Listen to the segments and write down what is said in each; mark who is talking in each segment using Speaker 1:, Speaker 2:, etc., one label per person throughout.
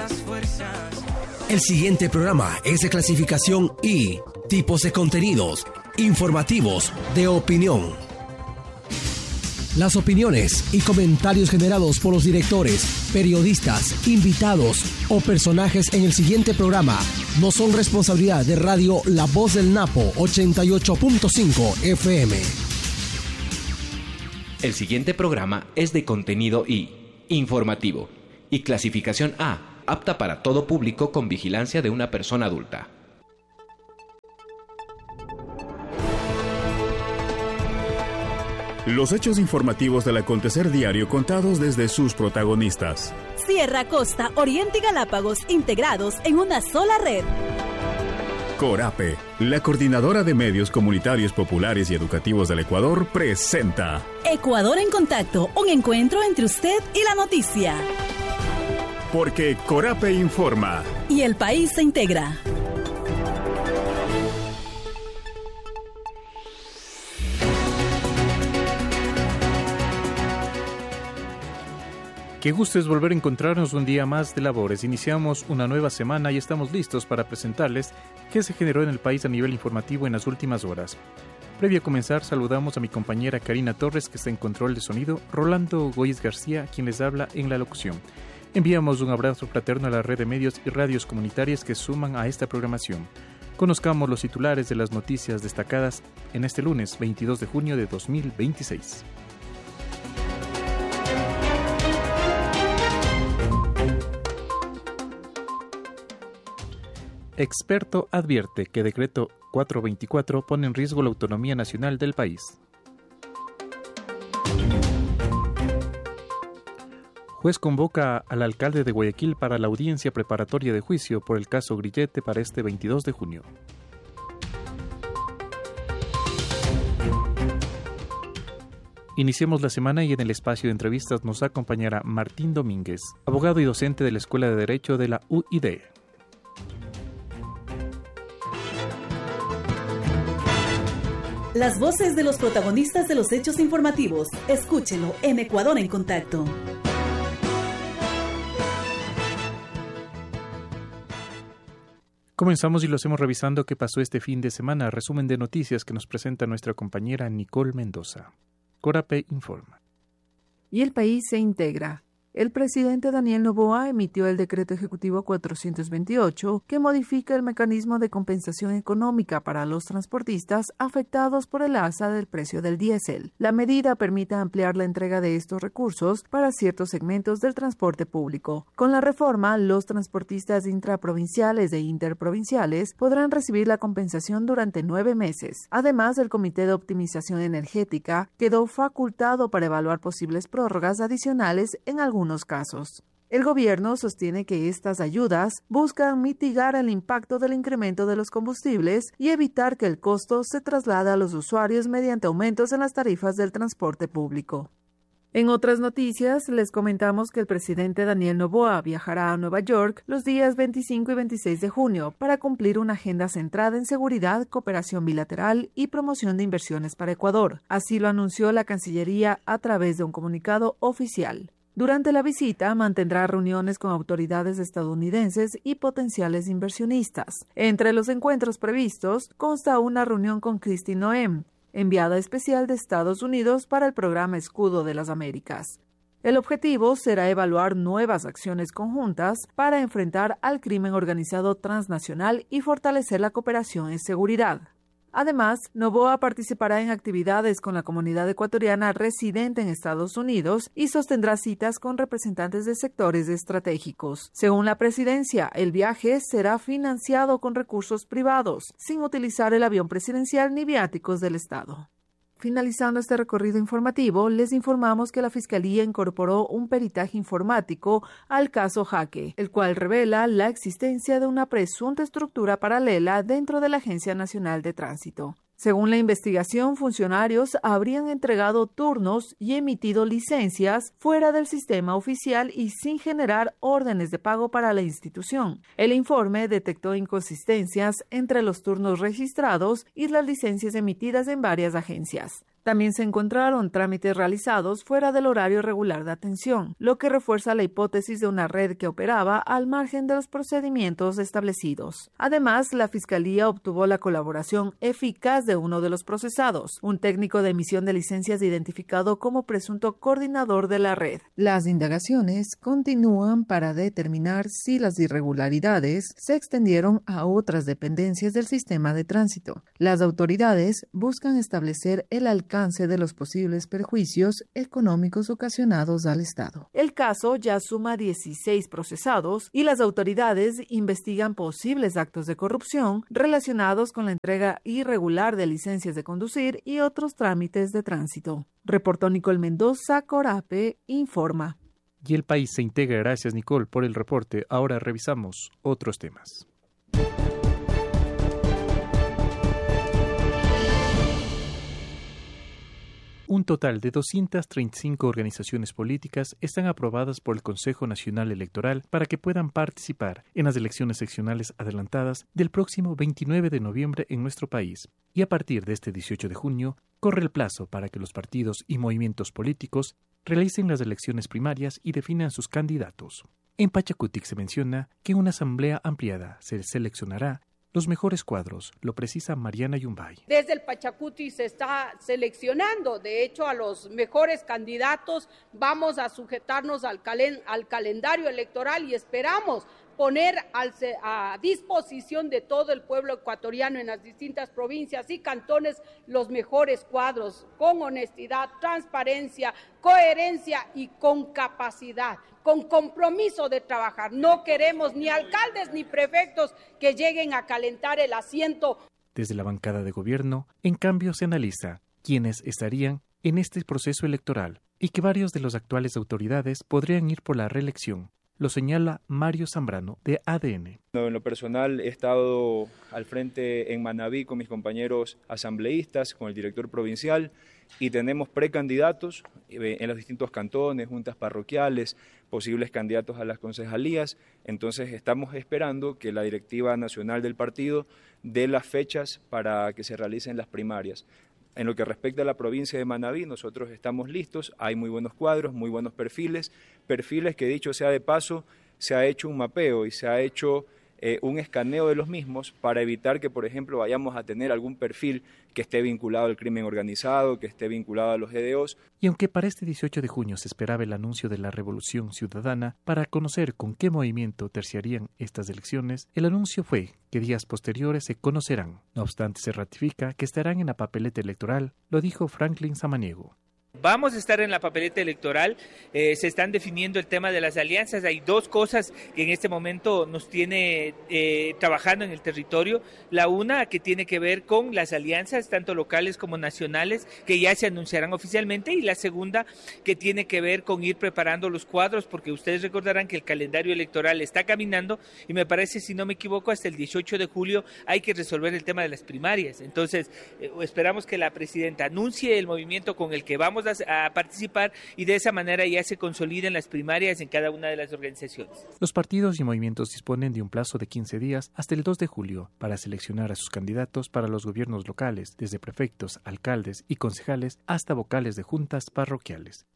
Speaker 1: las fuerzas.
Speaker 2: El siguiente programa es de clasificación I, tipos de contenidos, informativos, de opinión. Las opiniones y comentarios generados por los directores, periodistas, invitados o personajes en el siguiente programa no son responsabilidad de Radio La Voz del Napo 88.5 FM.
Speaker 3: El siguiente programa es de contenido I, informativo, y clasificación A, apta para todo público con vigilancia de una persona adulta.
Speaker 4: Los hechos informativos del acontecer diario contados desde sus protagonistas.
Speaker 5: Sierra, Costa, Oriente y Galápagos integrados en una sola red.
Speaker 4: Corape, la coordinadora de medios comunitarios populares y educativos del Ecuador, presenta
Speaker 5: Ecuador en Contacto, un encuentro entre usted y la noticia.
Speaker 4: Porque Corape informa.
Speaker 5: Y el país se integra.
Speaker 6: Qué gusto es volver a encontrarnos un día más de labores. Iniciamos una nueva semana y estamos listos para presentarles qué se generó en el país a nivel informativo en las últimas horas. Previo a comenzar, saludamos a mi compañera Karina Torres, que está en control de sonido, Rolando Goiz García, quien les habla en la locución. Enviamos un abrazo fraterno a la red de medios y radios comunitarias que suman a esta programación. Conozcamos los titulares de las noticias destacadas en este lunes 22 de junio de 2026. Experto advierte que Decreto 424 pone en riesgo la autonomía nacional del país. Juez convoca al alcalde de Guayaquil para la audiencia preparatoria de juicio por el caso Grillete para este 22 de junio. Iniciemos la semana y en el espacio de entrevistas nos acompañará Martín Domínguez, abogado y docente de la Escuela de Derecho de la UID.
Speaker 5: Las voces de los protagonistas de los hechos informativos. Escúchelo en Ecuador en Contacto.
Speaker 6: Comenzamos y lo hacemos revisando qué pasó este fin de semana. Resumen de noticias que nos presenta nuestra compañera Nicole Mendoza. Corape informa.
Speaker 7: Y el país se integra. El presidente Daniel Noboa emitió el decreto ejecutivo 428 que modifica el mecanismo de compensación económica para los transportistas afectados por el alza del precio del diésel. La medida permite ampliar la entrega de estos recursos para ciertos segmentos del transporte público. Con la reforma, los transportistas intraprovinciales e interprovinciales podrán recibir la compensación durante 9 meses. Además, el Comité de Optimización Energética quedó facultado para evaluar posibles prórrogas adicionales en algunos casos. El gobierno sostiene que estas ayudas buscan mitigar el impacto del incremento de los combustibles y evitar que el costo se traslade a los usuarios mediante aumentos en las tarifas del transporte público. En otras noticias, les comentamos que el presidente Daniel Noboa viajará a Nueva York los días 25 y 26 de junio para cumplir una agenda centrada en seguridad, cooperación bilateral y promoción de inversiones para Ecuador. Así lo anunció la Cancillería a través de un comunicado oficial. Durante la visita mantendrá reuniones con autoridades estadounidenses y potenciales inversionistas. Entre los encuentros previstos consta una reunión con Kristi Noem, enviada especial de Estados Unidos para el programa Escudo de las Américas. El objetivo será evaluar nuevas acciones conjuntas para enfrentar al crimen organizado transnacional y fortalecer la cooperación en seguridad. Además, Noboa participará en actividades con la comunidad ecuatoriana residente en Estados Unidos y sostendrá citas con representantes de sectores estratégicos. Según la presidencia, el viaje será financiado con recursos privados, sin utilizar el avión presidencial ni viáticos del Estado. Finalizando este recorrido informativo, les informamos que la Fiscalía incorporó un peritaje informático al caso Jaque, el cual revela la existencia de una presunta estructura paralela dentro de la Agencia Nacional de Tránsito. Según la investigación, funcionarios habrían entregado turnos y emitido licencias fuera del sistema oficial y sin generar órdenes de pago para la institución. El informe detectó inconsistencias entre los turnos registrados y las licencias emitidas en varias agencias. También se encontraron trámites realizados fuera del horario regular de atención, lo que refuerza la hipótesis de una red que operaba al margen de los procedimientos establecidos. Además, la Fiscalía obtuvo la colaboración eficaz de uno de los procesados, un técnico de emisión de licencias identificado como presunto coordinador de la red. Las indagaciones continúan para determinar si las irregularidades se extendieron a otras dependencias del sistema de tránsito. Las autoridades buscan establecer el alcance de los posibles perjuicios económicos ocasionados al Estado. El caso ya suma 16 procesados y las autoridades investigan posibles actos de corrupción relacionados con la entrega irregular de licencias de conducir y otros trámites de tránsito. Reportó Nicole Mendoza, Corape informa.
Speaker 6: Y el país se integra. Gracias, Nicole, por el reporte. Ahora revisamos otros temas. Un total de 235 organizaciones políticas están aprobadas por el Consejo Nacional Electoral para que puedan participar en las elecciones seccionales adelantadas del próximo 29 de noviembre en nuestro país. Y a partir de este 18 de junio, corre el plazo para que los partidos y movimientos políticos realicen las elecciones primarias y definan sus candidatos. En Pachacutic se menciona que en una asamblea ampliada se seleccionará los mejores cuadros, lo precisa Mariana Yumbay.
Speaker 1: Desde el Pachacuti se está seleccionando, de hecho, a los mejores candidatos. Vamos a sujetarnos al calendario electoral y esperamos poner a disposición de todo el pueblo ecuatoriano en las distintas provincias y cantones los mejores cuadros, con honestidad, transparencia, coherencia y con capacidad, con compromiso de trabajar. No queremos ni alcaldes ni prefectos que lleguen a calentar el asiento.
Speaker 6: Desde la bancada de gobierno, en cambio, se analiza quiénes estarían en este proceso electoral y que varios de las actuales autoridades podrían ir por la reelección. Lo señala Mario Zambrano, de ADN.
Speaker 8: En lo personal he estado al frente en Manabí con mis compañeros asambleístas, con el director provincial, y tenemos precandidatos en los distintos cantones, juntas parroquiales, posibles candidatos a las concejalías. Entonces estamos esperando que la directiva nacional del partido dé las fechas para que se realicen las primarias. En lo que respecta a la provincia de Manabí, nosotros estamos listos, hay muy buenos cuadros, muy buenos perfiles que, dicho sea de paso, se ha hecho un mapeo y se ha hecho un escaneo de los mismos para evitar que, por ejemplo, vayamos a tener algún perfil que esté vinculado al crimen organizado, que esté vinculado a los GDOs.
Speaker 6: Y aunque para este 18 de junio se esperaba el anuncio de la Revolución Ciudadana para conocer con qué movimiento terciarían estas elecciones, el anuncio fue que días posteriores se conocerán. No obstante, se ratifica que estarán en la papeleta electoral, lo dijo Franklin Samaniego.
Speaker 9: Vamos a estar en la papeleta electoral, se están definiendo el tema de las alianzas. Hay dos cosas que en este momento nos tiene trabajando en el territorio. La una que tiene que ver con las alianzas, tanto locales como nacionales, que ya se anunciarán oficialmente, y la segunda que tiene que ver con ir preparando los cuadros, porque ustedes recordarán que el calendario electoral está caminando y me parece, si no me equivoco, hasta el 18 de julio hay que resolver el tema de las primarias. Entonces, esperamos que la presidenta anuncie el movimiento con el que vamos a participar y de esa manera ya se consoliden las primarias en cada una de las organizaciones.
Speaker 6: Los partidos y movimientos disponen de un plazo de 15 días hasta el 2 de julio para seleccionar a sus candidatos para los gobiernos locales, desde prefectos, alcaldes y concejales hasta vocales de juntas parroquiales.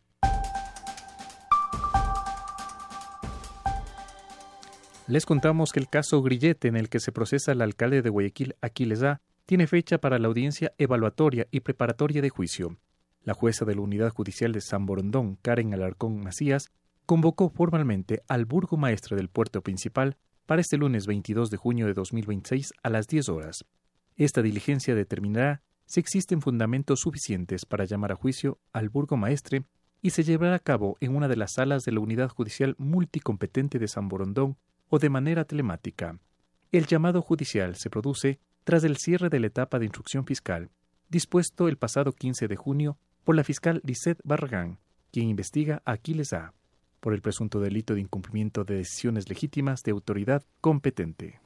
Speaker 6: Les contamos que el caso Grillete, en el que se procesa al alcalde de Guayaquil, Aquiles A., tiene fecha para la audiencia evaluatoria y preparatoria de juicio. La jueza de la Unidad Judicial de San Borondón, Karen Alarcón Macías, convocó formalmente al burgomaestre del puerto principal para este lunes 22 de junio de 2026 a las 10 horas. Esta diligencia determinará si existen fundamentos suficientes para llamar a juicio al burgomaestre y se llevará a cabo en una de las salas de la Unidad Judicial Multicompetente de San Borondón o de manera telemática. El llamado judicial se produce tras el cierre de la etapa de instrucción fiscal, dispuesto el pasado 15 de junio por la fiscal Lisette Barragán, quien investiga a Aquiles A. por el presunto delito de incumplimiento de decisiones legítimas de autoridad competente.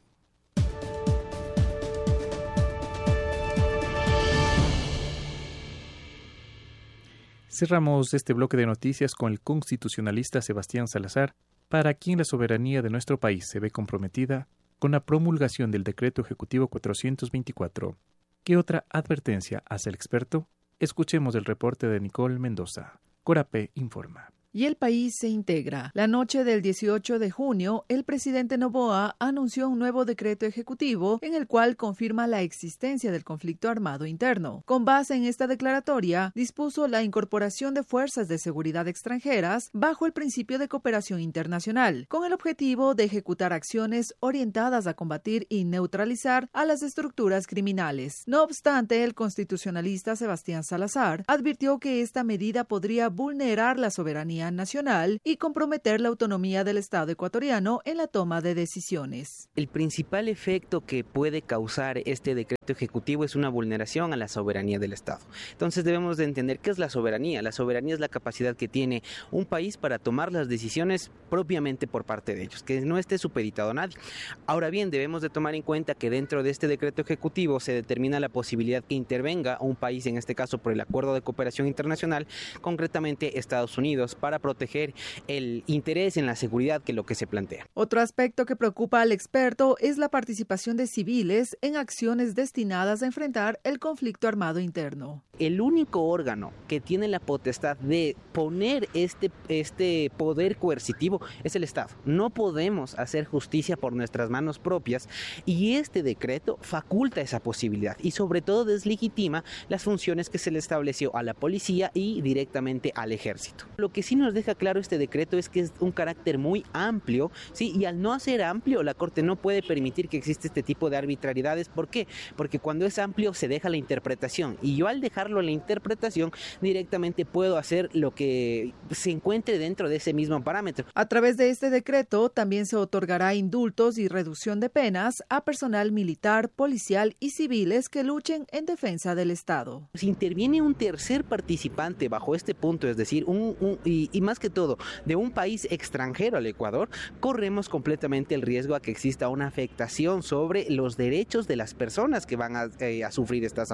Speaker 6: Cerramos este bloque de noticias con el constitucionalista Sebastián Salazar, para quien la soberanía de nuestro país se ve comprometida con la promulgación del Decreto Ejecutivo 424. ¿Qué otra advertencia hace el experto? Escuchemos el reporte de Nicole Mendoza. Corape informa.
Speaker 7: Y el país se integra. La noche del 18 de junio, el presidente Noboa anunció un nuevo decreto ejecutivo en el cual confirma la existencia del conflicto armado interno. Con base en esta declaratoria, dispuso la incorporación de fuerzas de seguridad extranjeras bajo el principio de cooperación internacional, con el objetivo de ejecutar acciones orientadas a combatir y neutralizar a las estructuras criminales. No obstante, el constitucionalista Sebastián Salazar advirtió que esta medida podría vulnerar la soberanía nacional y comprometer la autonomía del Estado ecuatoriano en la toma de decisiones.
Speaker 10: El principal efecto que puede causar este decreto ejecutivo es una vulneración a la soberanía del Estado. Entonces debemos de entender qué es la soberanía. La soberanía es la capacidad que tiene un país para tomar las decisiones propiamente por parte de ellos, que no esté supeditado a nadie. Ahora bien, debemos de tomar en cuenta que dentro de este decreto ejecutivo se determina la posibilidad que intervenga un país, en este caso por el Acuerdo de Cooperación Internacional, concretamente Estados Unidos, para proteger el interés en la seguridad que es lo que se plantea.
Speaker 7: Otro aspecto que preocupa al experto es la participación de civiles en acciones destinadas a enfrentar el conflicto armado interno.
Speaker 10: El único órgano que tiene la potestad de poner este poder coercitivo es el Estado. No podemos hacer justicia por nuestras manos propias y este decreto faculta esa posibilidad y sobre todo deslegitima las funciones que se le estableció a la policía y directamente al ejército. Lo que sí nos deja claro este decreto es que es un carácter muy amplio, ¿sí? Y al no ser amplio, la Corte no puede permitir que exista este tipo de arbitrariedades. ¿Por qué? Porque cuando es amplio se deja la interpretación y yo al dejarlo en la interpretación directamente puedo hacer lo que se encuentre dentro de ese mismo parámetro.
Speaker 7: A través de este decreto también se otorgará indultos y reducción de penas a personal militar, policial y civiles que luchen en defensa del Estado.
Speaker 10: Si interviene un tercer participante bajo este punto, es decir, y más que todo, de un país extranjero al Ecuador, corremos completamente el riesgo a que exista una afectación sobre los derechos de las personas que van a sufrir estas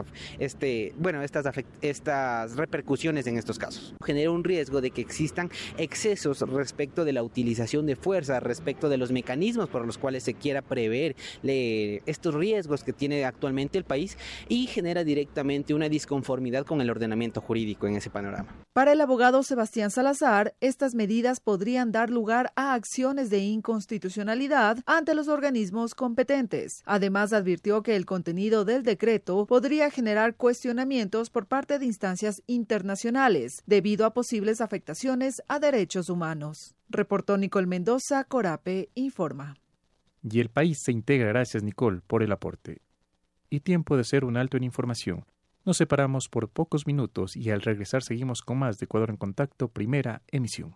Speaker 10: repercusiones en estos casos. Genera un riesgo de que existan excesos respecto de la utilización de fuerza, respecto de los mecanismos por los cuales se quiera prever estos riesgos que tiene actualmente el país y genera directamente una disconformidad con el ordenamiento jurídico en ese panorama.
Speaker 7: Para el abogado Sebastián Salazar, estas medidas podrían dar lugar a acciones de inconstitucionalidad ante los organismos competentes. Además, advirtió que el contenido del decreto podría generar cuestionamientos por parte de instancias internacionales debido a posibles afectaciones a derechos humanos. Reportó Nicole Mendoza, Corape informa.
Speaker 6: Y el país se integra. Gracias, Nicole, por el aporte. Y tiempo de hacer un alto en información. Nos separamos por pocos minutos y al regresar seguimos con más de Ecuador en Contacto, primera emisión.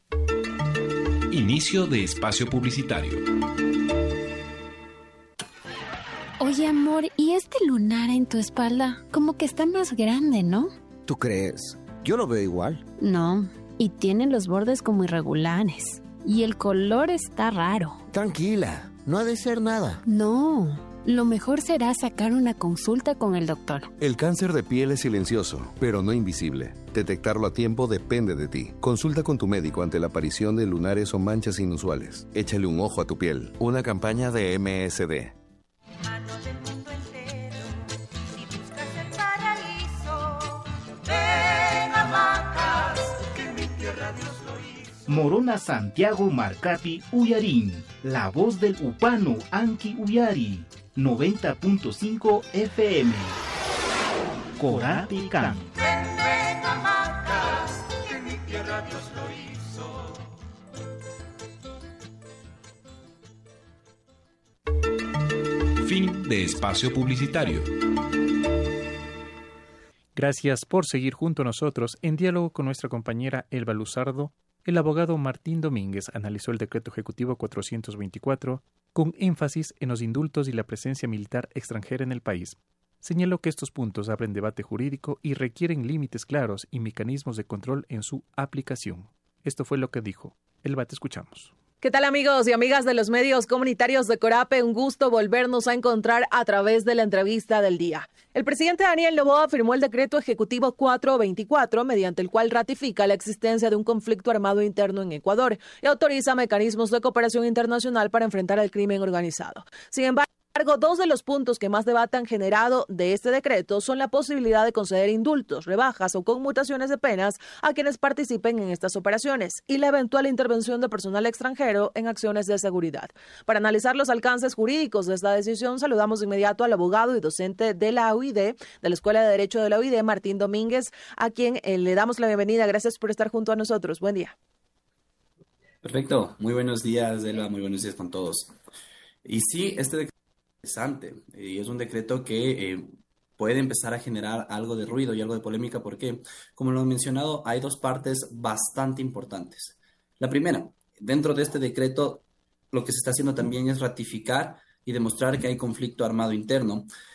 Speaker 3: Inicio de espacio publicitario.
Speaker 11: Oye, amor, ¿y este lunar en tu espalda? Como que está más grande, ¿no?
Speaker 12: ¿Tú crees? Yo lo veo igual.
Speaker 11: No, y tiene los bordes como irregulares. Y el color está raro.
Speaker 12: Tranquila, no ha de ser nada.
Speaker 11: No, lo mejor será sacar una consulta con el doctor.
Speaker 13: El cáncer de piel es silencioso, pero no invisible. Detectarlo a tiempo depende de ti. Consulta con tu médico ante la aparición de lunares o manchas inusuales. Échale un ojo a tu piel. Una campaña de MSD.
Speaker 14: Morona Santiago Marcapi Uyarín, la voz del Upano Anki Uyari, 90.5 FM. Corapi Can.
Speaker 3: Fin de espacio publicitario.
Speaker 6: Gracias por seguir junto a nosotros en diálogo con nuestra compañera Elba Luzardo. El abogado Martín Domínguez analizó el decreto ejecutivo 424 con énfasis en los indultos y la presencia militar extranjera en el país. Señaló que estos puntos abren debate jurídico y requieren límites claros y mecanismos de control en su aplicación. Esto fue lo que dijo. Elba, te escuchamos.
Speaker 15: ¿Qué tal, amigos y amigas de los medios comunitarios de Corape? Un gusto volvernos a encontrar a través de la entrevista del día. El presidente Daniel Noboa firmó el decreto ejecutivo 424, mediante el cual ratifica la existencia de un conflicto armado interno en Ecuador y autoriza mecanismos de cooperación internacional para enfrentar el crimen organizado. Sin embargo, Dos de los puntos que más debate han generado de este decreto son la posibilidad de conceder indultos, rebajas o conmutaciones de penas a quienes participen en estas operaciones y la eventual intervención de personal extranjero en acciones de seguridad. Para analizar los alcances jurídicos de esta decisión, saludamos de inmediato al abogado y docente de la UID, de la Escuela de Derecho de la UID, Martín Domínguez, a quien le damos la bienvenida. Gracias por estar junto a nosotros. Buen día.
Speaker 16: Perfecto. Muy buenos días, Delva. Muy buenos días con todos. Y sí, este decreto interesante y es un decreto que puede empezar a generar algo de ruido y algo de polémica porque, como lo he mencionado, hay dos partes bastante importantes. La primera, dentro de este decreto, lo que se está haciendo también es ratificar y demostrar que hay conflicto armado interno